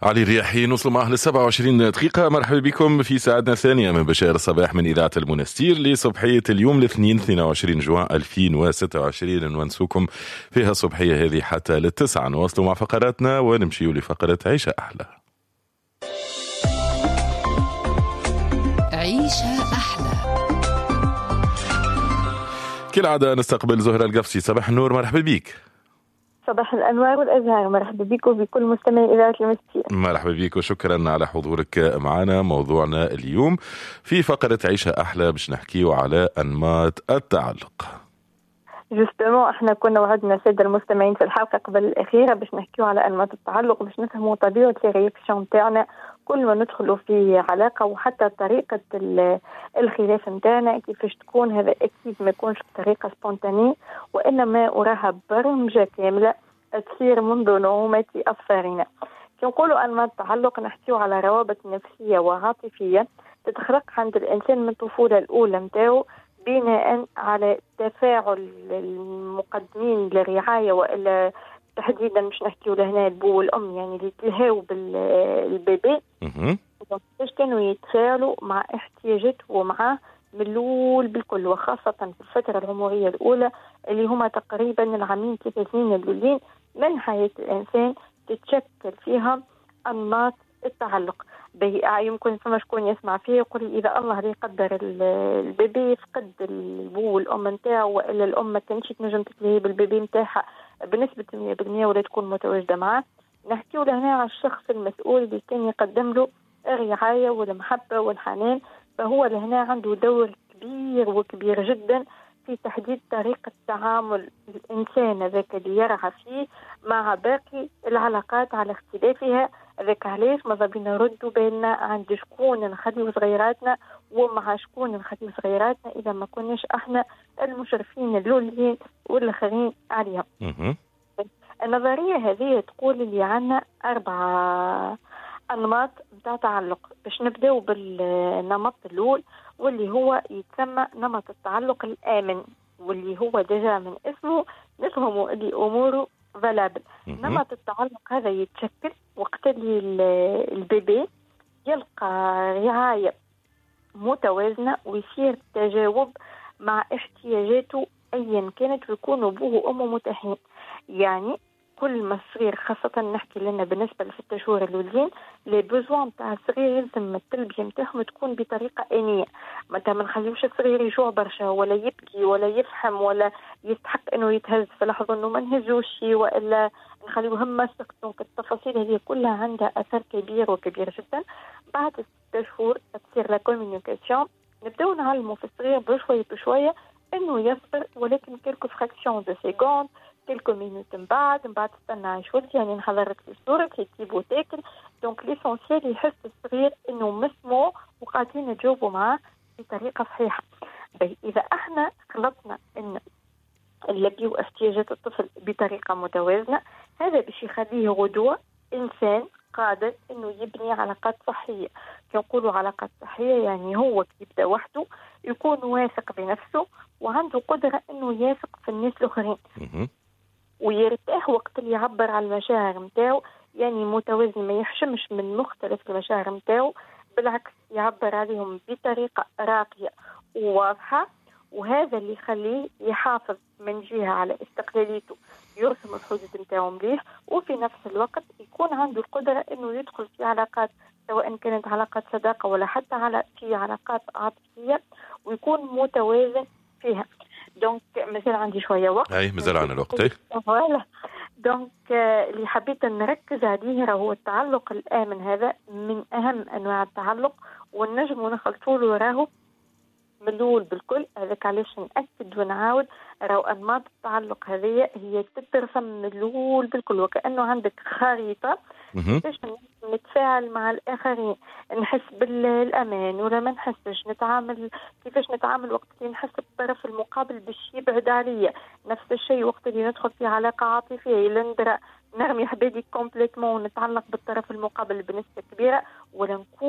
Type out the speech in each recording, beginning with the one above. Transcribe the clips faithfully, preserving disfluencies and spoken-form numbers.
علي الرياحي نوصل معه للسبعة وعشرين دقيقة. مرحبا بكم في ساعتنا الثانية من بشائر الصباح من إذاعة المنستير لصبحية اليوم الاثنين اثنين وعشرين جوان ألفين وستة وعشرين. نونسوكم فيها الصبحية هذه حتى للتسعة. نواصلوا مع فقراتنا ونمشيوا لفقرة عيشة أحلى. عيشة أحلى. كالعادة نستقبل زهرة القفصي. صباح النور، مرحبا بك. صباح الأنوار والأزهار، مرحبا بك وبكل مستمعي إذاعة المنستير. مرحبا بك وشكرا على حضورك معنا. موضوعنا اليوم في فقرة عيشة أحلى باش نحكيو على أنماط التعلق. جوستمون احنا كنا وعدنا الساده المستمعين في الحلقه قبل الاخيره باش نحكيو على انماط التعلق، باش نفهموا طبيعه الرياكسيون تاعنا كل ما ندخلوا في علاقه، وحتى طريقه الخلاف نتاعنا كيفاش تكون. هذا اكيد ما يكونش بطريقه سبونتانيه، وانما وراها برمجه كامله تصير منذ نعومه اظفارنا. كي نقولوا انماط التعلق نحكيو على روابط نفسيه وعاطفيه تتخلق عند الانسان من الطفوله الاولى نتاعو، بناء على تفاعل المقدمين للرعاية، وإلا تحديدا مش نحكيو لهنا البو والأم، يعني اللي تلهاو بالبيبي كيفاش كانوا يتفاعلوا مع احتياجاته ومعاه من الأول بالكل، وخاصة في الفترة العمرية الأولى اللي هما تقريبا العامين ثلاث سنين الأولين من حياة الإنسان، تتشكل فيها أنماط التعلق. يمكن فما شكون يسمع فيه يقول إذا الله يقدر البيبي فقد البو والأم نتاعو، وإلا الأم ما كانش تنجم تتلهي بالبيبي نتاعها بنسبة مية بالمية ولا تكون متواجدة معاه. نحكيو لهنا على الشخص المسؤول اللي كان يقدم له الرعاية والمحبة والحنان، فهو لهنا عنده دور كبير وكبير جدا في تحديد طريقة تعامل الإنسان ذاك اللي يرعى فيه مع باقي العلاقات على اختلافها. ذاك علاش ماذا بينا نردوا بالنا عند شكون نخليو صغيراتنا ومع شكون نخليو صغيراتنا إذا ما كناش احنا المشرفين الأولين والآخرين عليهم. النظرية هذه تقول اللي عنا أربعة أنماط بتاع تعلق. باش نبداو بالنمط الأول واللي هو يتسمى نمط التعلق الآمن، واللي هو دجا من اسمه نفهموا اللي أموره فالابل. نمط التعلق هذا يتشكل وقت اللي البيبي يلقى رعاية متوازنة ويصير تجاوب مع احتياجاته أيا كانت، ويكون أبوه وأمه متاحين. يعني كل ما الصغير، خاصة نحكي لنا بالنسبة لستة شهور الأولين، لي بوزوان تاع الصغير لازم التلبية نتاعهم تكون بطريقة آنية. متى ما نخليوش الصغير يجوع برشا ولا يبكي ولا يفهم ولا يستحق انه يتهز في لحظة، انه ما نهزوش والا نخليوه هم مسك. دونك التفاصيل هذه كلها عندها اثر كبير وكبير جدا. بعد ستة شهور تصير لا كوميونيكاسيون، نبداو نعلموا في الصغير بشوية بشوية انه يصبر، ولكن كيلكو فراكسيون دو سيكوند، كيلكو مينوت من بعد من بعد استنى شوية، يعني نحضرك في صورك تجيب وتاكل. دونك ليسونسيال يحس الصغير انه مسموع وقاعدين نجاوبوا معاه بطريقة صحيحة. بي إذا احنا خلطنا ان نلبيو احتياجات الطفل بطريقة متوازنة، هذا باش يخليه غدوة إنسان قادر انه يبني علاقات صحية. كنقولوا علاقات صحية يعني هو يبدأ وحده، يكون واثق بنفسه وعنده قدرة انه يثق في الناس الآخرين، ويرتاح وقت اللي يعبر على المشاعر متاعو، يعني متوازن، ما يحشمش من مختلف المشاعر متاعو، بالعكس يعبر عليهم بطريقة راقية وواضحة. وهذا اللي يخليه يحافظ من جهة على استقلاليته، يرسم الحدود متاعو مليح، وفي نفس الوقت يكون عنده القدرة انه يدخل في علاقات سواء كانت علاقات صداقة ولا حتى على في علاقات عاطفية، ويكون متوازن فيها. دونك مازال عندي شوية وقت. أي مازال عنا الوقت. فوالا. دونك اللي حبيت نركز عليه هو التعلق الآمن. هذا من أهم أنواع التعلق، والنجم ونخلطوا له راهو من الأول بالكل. هذاك علاش نأكد ونعاود راهو أنماط التعلق هذه هي تترسم من الأول بالكل، وكأنه عندك خريطة باش نتفاعل مع الآخرين، نحس بالأمان ولا ما نحسش، نتعامل كيفاش نتعامل وقت اللي نحس بالطرف المقابل باش يبعد عليا. نفس الشيء وقت اللي ندخل في علاقة عاطفية، إلا ندرى نرمي حبادي كومبليتمون ونتعلق بالطرف المقابل بنسبة كبيرة، ولا نكون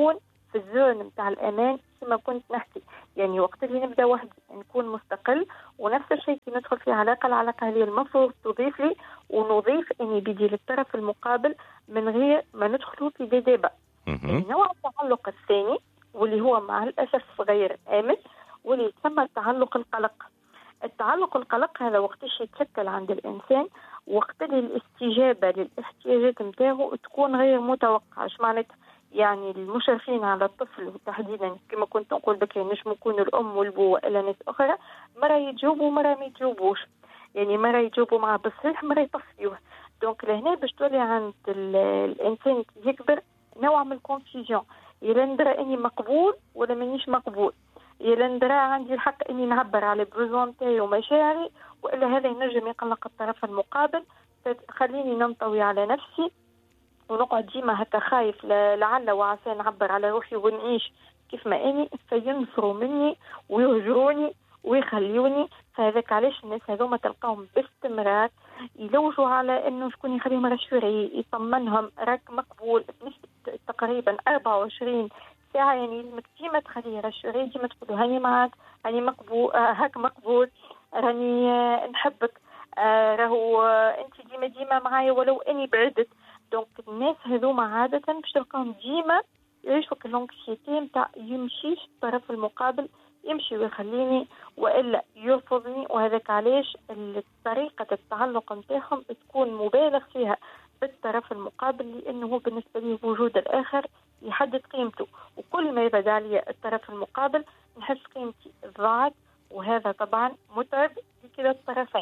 في الزون متاع الأمان كما كنت نحكي. يعني وقت اللي نبدأ وحدي نكون مستقل، ونفس الشيء كي ندخل في علاقة، العلاقة هذه المفروض تضيف لي ونضيف إني بدي للطرف المقابل من غير ما ندخلوا في ديدابة. يعني نوع التعلق الثاني واللي هو مع الأسف غير آمن واللي يسمى التعلق القلق. التعلق القلق هذا وقتش يتشكل عند الإنسان وقت اللي الاستجابة للاحتياجات متاعه تكون غير متوقعة. اش معناتها؟ يعني المشرفين على الطفل وتحديدا كما كنت نقول بكري نجم يكونوا الأم والبو وإلا ناس أخرى، مرة يجاوبوا مرة ما يجاوبوش، يعني مرة يجاوبوا معه بالصحيح مرة يطفيوه. دونك لهنا باش تولي عند الإنسان يكبر نوع من الكونفيزيون، يلا ندرى إني مقبول ولا مانيش مقبول، يلا ندرى عندي الحق إني نعبر على بروزون تاعي ومشاعري، وإلا هذا ينجم يقلق الطرف المقابل، خليني ننطوي على نفسي ونقعد ديما هكا خايف لعل وعسى نعبر على روحي ونعيش كيف ما اني، فينفروا مني ويهجروني ويخليوني. فهذاك علاش الناس هذوما تلقاهم باستمرار يلوجوا على انه شكون يخليهم رشوري يطمنهم راك مقبول بنسبه تقريبا أربعة وعشرين ساعه. يعني لازمك ديما تخليه رشوري، ديما تقولوا هاني معك، هاني مقبول، آه هاك مقبول، راني آه نحبك، آه راهو آه انت ديما ديما معايا ولو اني بعدت. دونك الناس هذوما عادة باش تلقاهم ديما يعيشوا كالانكسيتي نتاع يمشيش الطرف المقابل يمشي ويخليني والا يرفضني. وهذاك علاش طريقة التعلق نتاعهم تكون مبالغ فيها بالطرف المقابل، لانه بالنسبة لي وجود الاخر يحدد قيمته، وكل ما يبعد علي الطرف المقابل نحس قيمتي ضاعت، وهذا طبعا متعب لكلا الطرفين.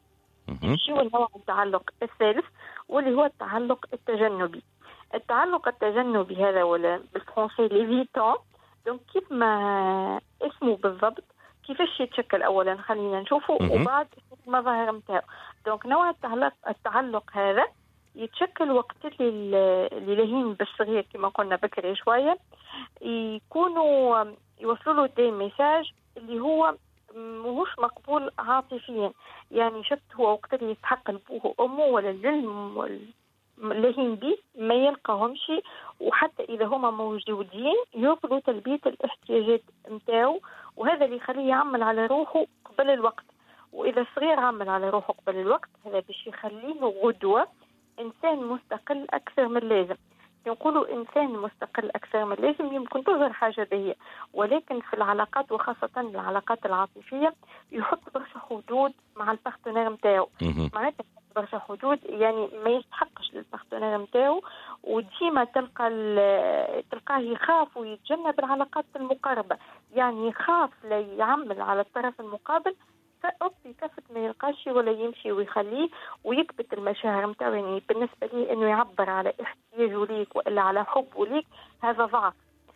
شو النوع التعلق الثالث واللي هو التعلق التجنبي. التعلق التجنبي هذا ولا بالفرنسي ليفيتون. دونك كيف ما اسمه بالضبط كيفاش يتشكل اولا خلينا نشوفه وبعد المظاهر نتاعو. دونك نوع التعلق التعلق هذا يتشكل وقت اللي اللي لاهين بالصغير كما قلنا بكري شويه، يكونوا يوصلوا له دي ميساج اللي هو مهوش مقبول عاطفيا. يعني شفت هو وقت اللي يستحق البوه وامه ولا الجلم لاهين بيه ما يلقاهمش، وحتى اذا هما موجودين يرفضوا تلبيه الاحتياجات نتاعو، وهذا اللي يخليه يعمل على روحه قبل الوقت. واذا الصغير عمل على روحه قبل الوقت هذا باش يخليه غدوه انسان مستقل اكثر من اللازم. يقولوا إنسان مستقل أكثر من اللازم يمكن تظهر حاجة بهي، ولكن في العلاقات وخاصة العلاقات العاطفية يحط برشا حدود مع البارتنير متاعو. معناتها برشا حدود يعني ما يستحقش للبارتنير متاعو، وديما تلقى تلقاه يخاف ويتجنب العلاقات المقاربة. يعني يخاف لا يعمل على الطرف المقابل فأوكي كفت ما يلقاش ولا يمشي ويخليه ويكبت المشاعر متاعو. يعني بالنسبة لي إنه يعبر على احتياجه ليك وإلا على حبه ليك هذا ضعف،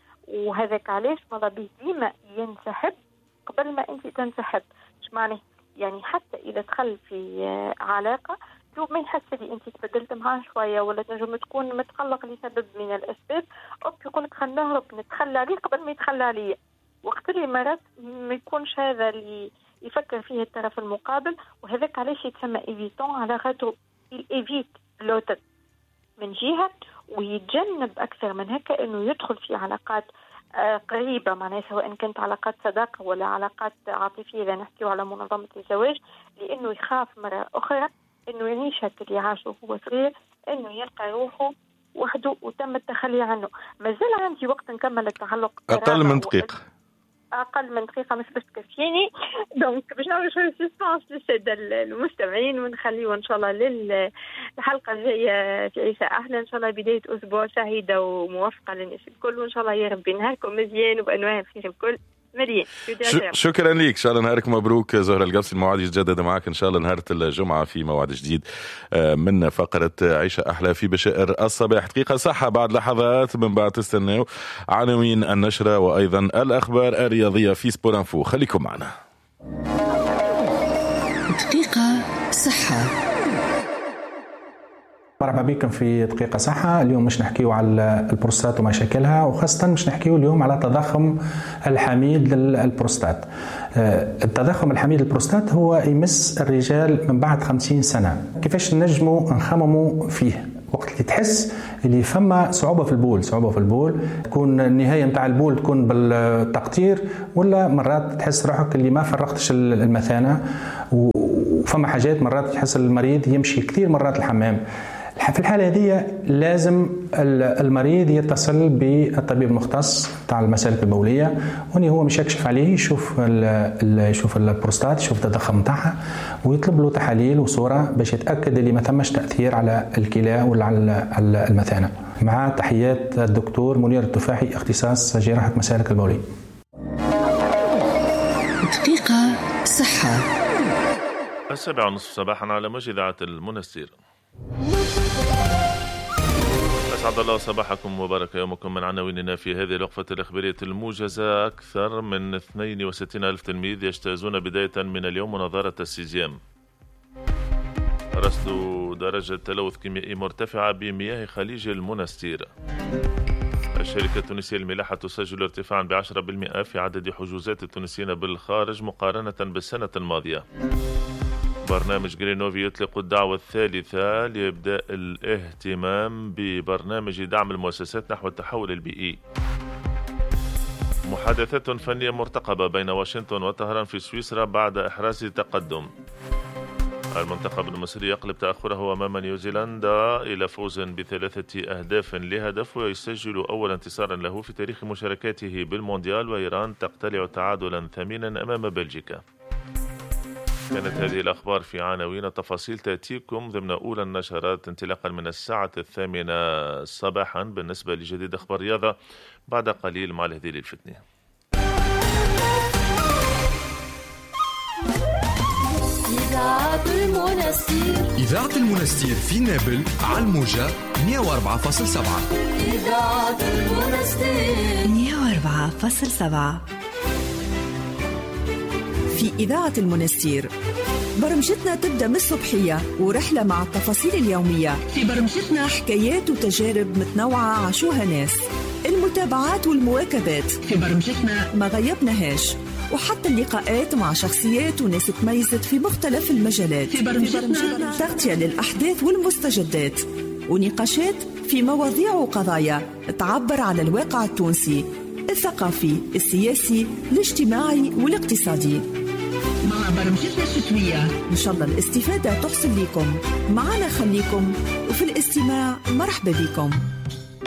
وهذاك علاش ماذا به ديما ينسحب قبل ما أنت تنسحب. إيش معنى؟ يعني حتى إذا دخل في علاقة دوب ما يحس لي أنت تبدلت معاه شوية ولا تنجم تكون متقلق لسبب من الأسباب، أوكي يقولك خلينا نهرب نتخلى عليه قبل ما يتخلى عليه. وقت اللي مرات ما يكونش هذا اللي يفكر فيه الطرف المقابل، وهذاك علاش يتسمى ايفيتون على خاطر ايفيت لوتر من جهه ويتجنب اكثر من هكا انه يدخل في علاقات آه قريبه، معناها سواء كانت علاقات صداقه ولا علاقات عاطفيه اذا نحكيو على منظمه الزواج، لانه يخاف مره اخرى انه يعيش هكا اللي عاشه وهو صغير، انه يلقى روحه وحده وتم التخلي عنه. مازال عندي وقت نكمل التعلق اقل من دقيقه أقل من دقيقة مش بس تكفيني. دونك باش نعمل شوية سسبانس للسادة المستمعين ونخليه إن شاء الله للحلقة الجاية في عيسى أحلى. إن شاء الله بداية أسبوع سعيدة وموفقة للناس الكل، وإن شاء الله يا ربي نهاركم مزيان وبأنواع الخير الكل. مريم شكرا لك، ان شاء الله نهارك مبروك. زهرة القبسي الموعد يتجدد معك ان شاء الله نهار الجمعه في موعد جديد من فقره عيشه احلى في بشائر الصباح. دقيقه صحه بعد لحظات من بعد تستناو عناوين النشره وايضا الاخبار الرياضيه في سبور انفو. خليكم معنا. دقيقه صحه. مرحبا بكم في دقيقة صحة. اليوم مش نحكيو على البروستات ومشاكلها، وخاصة مش نحكيو اليوم على التضخم الحميد للبروستات. التضخم الحميد للبروستات هو يمس الرجال من بعد خمسين سنة. كيفاش نجموا نخمموا فيه وقت اللي تحس اللي فما صعوبة في البول صعوبة في البول تكون النهاية متاع البول تكون بالتقطير، ولا مرات تحس روحك اللي ما فرغتش المثانة، وفما حاجات مرات تحس المريض يمشي كثير مرات الحمام. في الحالة هذه لازم المريض يتصل بالطبيب المختص تاع المسالك البولية، وني هو مش يكشف عليه، يشوف يشوف البروستات، يشوف التضخم نتاعها، ويطلب له تحاليل وصورة باش يتأكد اللي ما ثمش تأثير على الكلى ولا على المثانة. مع تحيات الدكتور منير التفاحي، اختصاص جراحة مسالك البولية. دقيقة صحة. السابعة ونصف صباحا على موجة إذاعة المنستير. أسعد الله صباحكم وبارك يومكم. من عناويننا في هذه الوقفة الإخبارية الموجزة: أكثر من اثنين وستين ألف تلميذ يجتازون بداية من اليوم مناظرة السيزيام. رصد درجة تلوث كيميائي مرتفعة بمياه خليج المنستير. الشركة التونسية للملاحة تسجل ارتفاعا بعشرة بالمئة في عدد حجوزات التونسيين بالخارج مقارنة بالسنة الماضية. برنامج جرينوفي يطلق الدعوة الثالثة لإبداء الاهتمام ببرنامج دعم المؤسسات نحو التحول البيئي. محادثات فنية مرتقبة بين واشنطن وطهران في سويسرا بعد إحراز تقدم. المنتخب المصري يقلب تأخره أمام نيوزيلندا إلى فوز بثلاثة أهداف لهدف، ويسجل أول انتصار له في تاريخ مشاركاته بالمونديال، وإيران تقتلع تعادلا ثمينا أمام بلجيكا. كانت هذه الأخبار في عناوين. التفاصيل تأتيكم ضمن أولى النشرات انطلاقا من الساعة الثامنة صباحا. بالنسبة لجديد أخبار رياضة بعد قليل مع الهديل الفتني. إذاعة المنستير إذاعة المنستير في نابل على الموجة مئة وأربعة فاصلة سبعة. إذاعة المنستير مئة وأربعة فاصلة سبعة. في إذاعة المنستير برمجتنا تبدأ من الصبحية ورحلة مع التفاصيل اليومية. في برمجتنا حكايات وتجارب متنوعة عاشوها ناس، المتابعات والمواكبات. في برمجتنا ما غيبناهاش، وحتى اللقاءات مع شخصيات وناس تميزت في مختلف المجالات. في برمجتنا تغطية للأحداث والمستجدات، ونقاشات في مواضيع وقضايا تعبر عن الواقع التونسي الثقافي، السياسي، الاجتماعي والاقتصادي. مع برمجتنا الشتوية إن شاء الله الاستفادة تحصل لكم. معنا خليكم، وفي الاستماع مرحبا بكم.